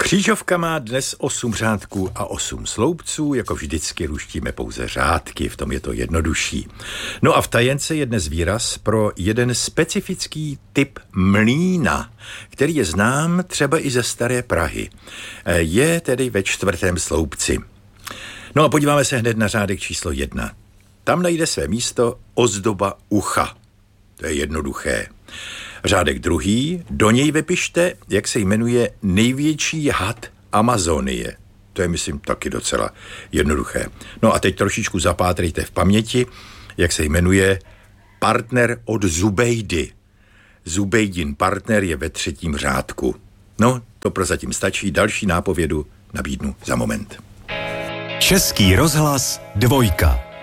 Křížovka má dnes 8 řádků a 8 sloupců, jako vždycky luštíme pouze řádky, v tom je to jednodušší. No a v tajence je dnes výraz pro jeden specifický typ mlýna, který je znám třeba i ze staré Prahy. Je tedy ve 4. sloupci. No a podíváme se hned na řádek číslo 1. Tam najde své místo ozdoba ucha. To je jednoduché. Řádek 2. Do něj vypište, jak se jmenuje největší had Amazonie. To je, myslím, taky docela jednoduché. No a teď trošičku zapátrejte v paměti, jak se jmenuje partner od Zubejdy. Zubejdin partner je ve 3. řádku. No, to prozatím stačí, další nápovědu nabídnu za moment. Český rozhlas 2.